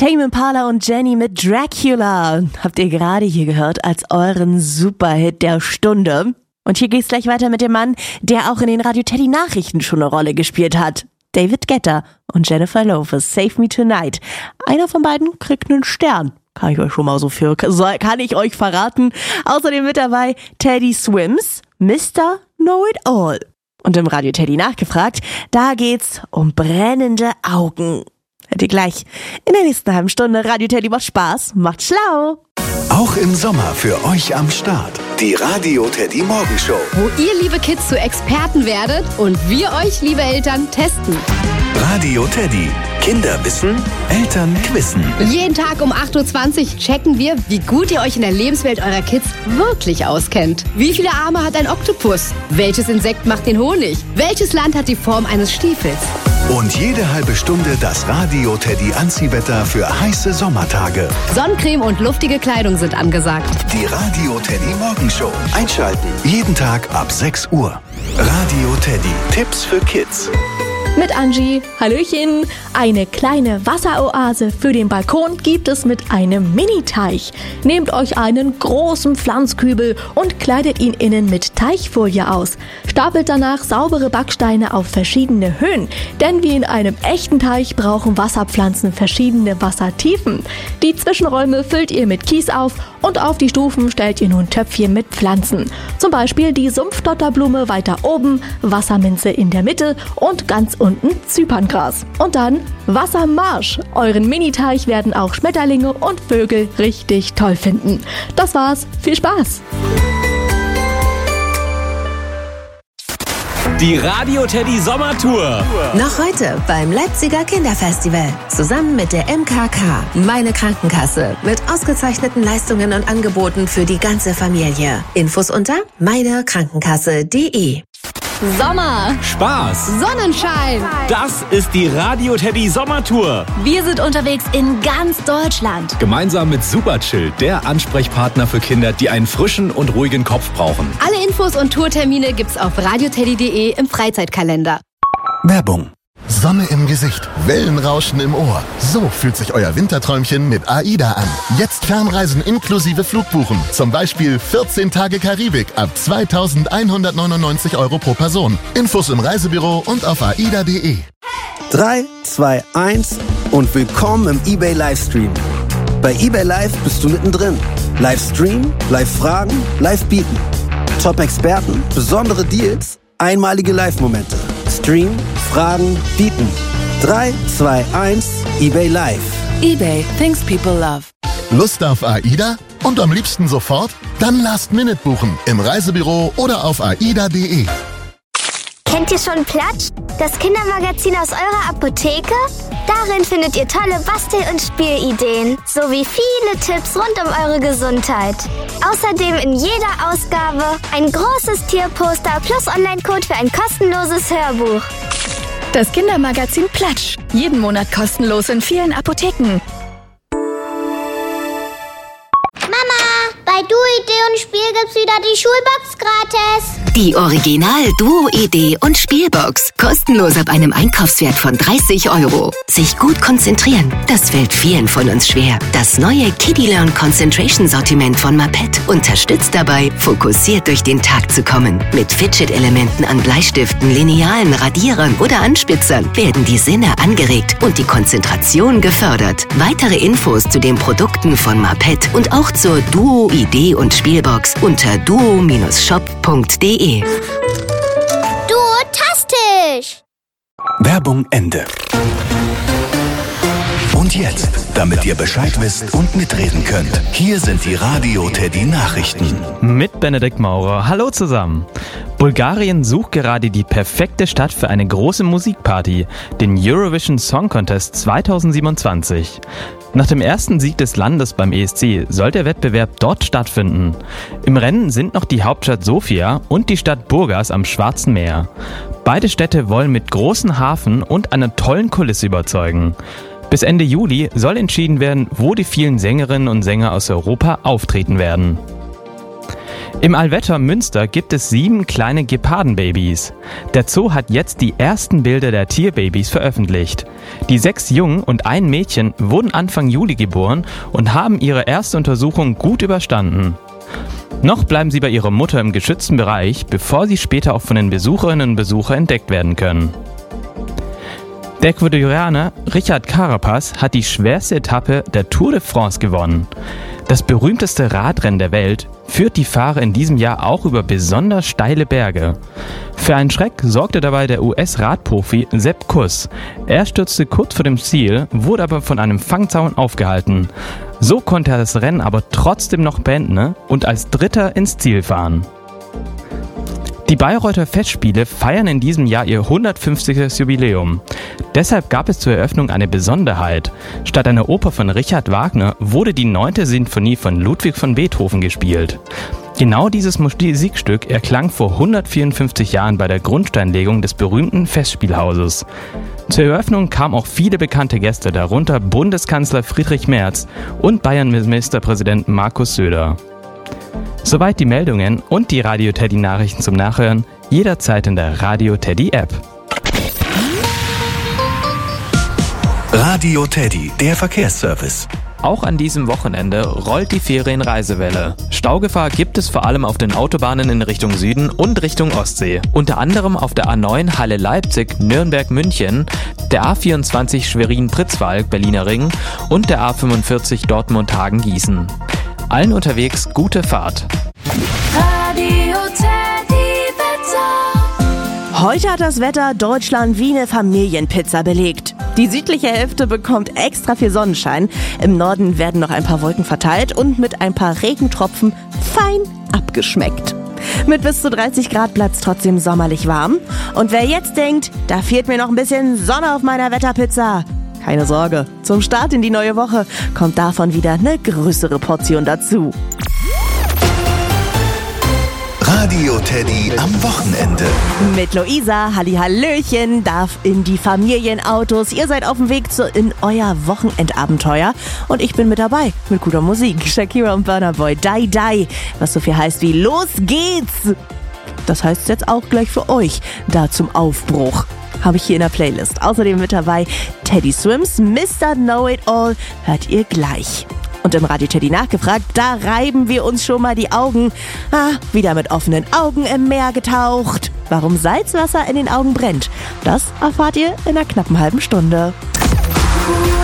Tame Impala und Jenny mit Dracula habt ihr gerade hier gehört als euren Superhit der Stunde. Und hier geht's gleich weiter mit dem Mann, der auch in den Radio Teddy Nachrichten schon eine Rolle gespielt hat. David Guetta und Jennifer Lopez, Save Me Tonight. Einer von beiden kriegt einen Stern. Kann ich euch schon mal kann ich euch verraten. Außerdem mit dabei Teddy Swims, Mr. Know It All. Und im Radio Teddy nachgefragt, da geht's um brennende Augen. Hört ihr gleich in der nächsten halben Stunde. Radio Teddy macht Spaß, macht schlau. Auch im Sommer für euch am Start. Die Radio Teddy Morgenshow. Wo ihr, liebe Kids, zu Experten werdet und wir euch, liebe Eltern, testen. Radio Teddy. Kinder wissen, Eltern quizzen. Jeden Tag um 8.20 Uhr checken wir, wie gut ihr euch in der Lebenswelt eurer Kids wirklich auskennt. Wie viele Arme hat ein Oktopus? Welches Insekt macht den Honig? Welches Land hat die Form eines Stiefels? Und jede halbe Stunde das Radio Teddy Anziehwetter für heiße Sommertage. Sonnencreme und luftige Kleidung sind angesagt. Die Radio Teddy Morgenshow. Einschalten. Jeden Tag ab 6 Uhr. Radio Teddy. Tipps für Kids. Mit Angie. Hallöchen. Eine kleine Wasseroase für den Balkon gibt es mit einem Mini-Teich. Nehmt euch einen großen Pflanzkübel und kleidet ihn innen mit Teichfolie aus. Stapelt danach saubere Backsteine auf verschiedene Höhen, denn wie in einem echten Teich brauchen Wasserpflanzen verschiedene Wassertiefen. Die Zwischenräume füllt ihr mit Kies auf und auf die Stufen stellt ihr nun Töpfchen mit Pflanzen. Zum Beispiel die Sumpfdotterblume weiter oben, Wasserminze in der Mitte und ganz unten Zyperngras. Und dann Wassermarsch. Euren Miniteich werden auch Schmetterlinge und Vögel richtig toll finden. Das war's. Viel Spaß! Die Radio Teddy Sommertour. Noch heute beim Leipziger Kinderfestival. Zusammen mit der MKK, meine Krankenkasse. Mit ausgezeichneten Leistungen und Angeboten für die ganze Familie. Infos unter meinekrankenkasse.de. Sommer, Spaß, Sonnenschein. das ist die Radio Teddy Sommertour. Wir sind unterwegs in ganz Deutschland. Gemeinsam mit Superchill, der Ansprechpartner für Kinder, die einen frischen und ruhigen Kopf brauchen. Alle Infos und Tourtermine gibt's auf radioteddy.de im Freizeitkalender. Werbung. Sonne im Gesicht, Wellenrauschen im Ohr. So fühlt sich euer Winterträumchen mit AIDA an. Jetzt Fernreisen inklusive Flugbuchen. Zum Beispiel 14 Tage Karibik ab 2.199 € pro Person. Infos im Reisebüro und auf aida.de. 3, 2, 1 und willkommen im eBay Livestream. Bei eBay Live bist du mittendrin. Livestream, Live-Fragen, Live-Bieten. Top-Experten, besondere Deals, einmalige Live-Momente. Stream, Fragen, bieten. 3, 2, 1, eBay Live. eBay, things people love. Lust auf AIDA? Und am liebsten sofort? Dann Last Minute buchen im Reisebüro oder auf aida.de. Kennt ihr schon Platsch? Das Kindermagazin aus eurer Apotheke? Darin findet ihr tolle Bastel- und Spielideen, sowie viele Tipps rund um eure Gesundheit. Außerdem in jeder Ausgabe ein großes Tierposter plus Online-Code für ein kostenloses Hörbuch. Das Kindermagazin Platsch. Jeden Monat kostenlos in vielen Apotheken. Mama, bei Duo-Idee und Spiel gibt's wieder die Schulbox gratis. Die Original Duo-Idee und Spielbox. Kostenlos ab einem Einkaufswert von 30 €. Sich gut konzentrieren, das fällt vielen von uns schwer. Das neue Kiddie Learn Concentration Sortiment von Mapet unterstützt dabei, fokussiert durch den Tag zu kommen. Mit Fidget-Elementen an Bleistiften, Linealen, Radierern oder Anspitzern werden die Sinne angeregt und die Konzentration gefördert. Weitere Infos zu den Produkten von Mapet und auch zur Duo-Idee und Spielbox unter duo-shop.de. Duotastisch! Werbung Ende. Und jetzt, damit ihr Bescheid wisst und mitreden könnt, hier sind die Radio Teddy Nachrichten. Mit Benedikt Maurer. Hallo zusammen. Bulgarien sucht gerade die perfekte Stadt für eine große Musikparty, den Eurovision Song Contest 2027. Nach dem ersten Sieg des Landes beim ESC soll der Wettbewerb dort stattfinden. Im Rennen sind noch die Hauptstadt Sofia und die Stadt Burgas am Schwarzen Meer. Beide Städte wollen mit großen Hafen und einer tollen Kulisse überzeugen. Bis Ende Juli soll entschieden werden, wo die vielen Sängerinnen und Sänger aus Europa auftreten werden. Im Allwetter Münster gibt es 7 kleine Gepardenbabys. Der Zoo hat jetzt die ersten Bilder der Tierbabys veröffentlicht. Die 6 Jungen und ein Mädchen wurden Anfang Juli geboren und haben ihre erste Untersuchung gut überstanden. Noch bleiben sie bei ihrer Mutter im geschützten Bereich, bevor sie später auch von den Besucherinnen und Besuchern entdeckt werden können. Der Ecuadorianer Richard Carapaz hat die schwerste Etappe der Tour de France gewonnen. Das berühmteste Radrennen der Welt führt die Fahrer in diesem Jahr auch über besonders steile Berge. Für einen Schreck sorgte dabei der US-Radprofi Sepp Kuss. Er stürzte kurz vor dem Ziel, wurde aber von einem Fangzaun aufgehalten. So konnte er das Rennen aber trotzdem noch beenden und als Dritter ins Ziel fahren. Die Bayreuther Festspiele feiern in diesem Jahr ihr 150. Jubiläum. Deshalb gab es zur Eröffnung eine Besonderheit. Statt einer Oper von Richard Wagner wurde die 9. Sinfonie von Ludwig van Beethoven gespielt. Genau dieses Musikstück erklang vor 154 Jahren bei der Grundsteinlegung des berühmten Festspielhauses. Zur Eröffnung kamen auch viele bekannte Gäste, darunter Bundeskanzler Friedrich Merz und Bayern-Ministerpräsident Markus Söder. Soweit die Meldungen und die Radio Teddy Nachrichten zum Nachhören, jederzeit in der Radio Teddy App. Radio Teddy, der Verkehrsservice. Auch an diesem Wochenende rollt die Ferienreisewelle. Staugefahr gibt es vor allem auf den Autobahnen in Richtung Süden und Richtung Ostsee. Unter anderem auf der A9 Halle-Leipzig, Nürnberg-München, der A24 Schwerin-Pritzwalk, Berliner Ring und der A45 Dortmund-Hagen-Gießen. Allen unterwegs gute Fahrt. Radio Teddy Wetter. Heute hat das Wetter Deutschland wie eine Familienpizza belegt. Die südliche Hälfte bekommt extra viel Sonnenschein. Im Norden werden noch ein paar Wolken verteilt und mit ein paar Regentropfen fein abgeschmeckt. Mit bis zu 30 Grad bleibt's trotzdem sommerlich warm. Und wer jetzt denkt, da fehlt mir noch ein bisschen Sonne auf meiner Wetterpizza, keine Sorge, zum Start in die neue Woche kommt davon wieder eine größere Portion dazu. Radio Teddy am Wochenende. Mit Luisa, Hallihallöchen, darf in die Familienautos. Ihr seid auf dem Weg in euer Wochenendabenteuer. Und ich bin mit dabei, mit guter Musik. Shakira und Burna Boy, Die Die. Was so viel heißt wie Los geht's! Das heißt jetzt auch gleich für euch, da zum Aufbruch. Habe ich hier in der Playlist. Außerdem mit dabei Teddy Swims, Mr. Know-It-All, hört ihr gleich. Und im Radio Teddy nachgefragt, da reiben wir uns schon mal die Augen. Wieder mit offenen Augen im Meer getaucht. Warum Salzwasser in den Augen brennt, das erfahrt ihr in einer knappen halben Stunde.